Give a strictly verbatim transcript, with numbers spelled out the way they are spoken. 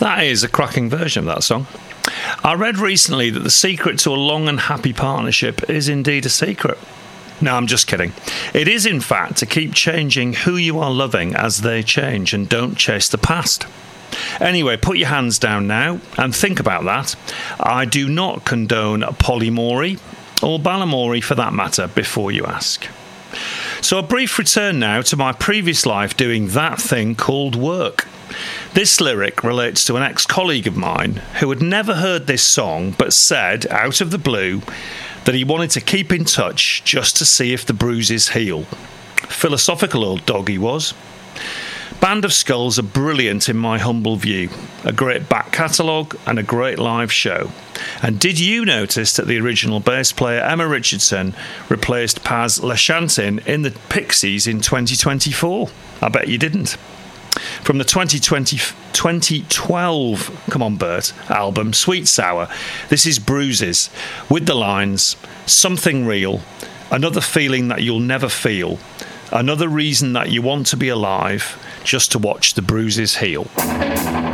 That is a cracking version of that song. I read recently that the secret to a long and happy partnership is indeed a secret. No, I'm just kidding. It is, in fact, to keep changing who you are loving as they change and don't chase the past. Anyway, put your hands down now and think about that. I do not condone polyamory, or balamory for that matter, before you ask. So a brief return now to my previous life doing that thing called work. This lyric relates to an ex-colleague of mine who had never heard this song but said, out of the blue, that he wanted to keep in touch just to see if the bruises heal. Philosophical old dog he was. Band of Skulls are brilliant in my humble view. A great back catalogue and a great live show. And did you notice that the original bass player Emma Richardson replaced Paz Lashantin in the Pixies in twenty twenty-four? I bet you didn't. From the twenty twenty, twenty twelve, come on Bert, album Sweet Sour, this is Bruises, with the lines, something real, another feeling that you'll never feel, another reason that you want to be alive, just to watch the bruises heal.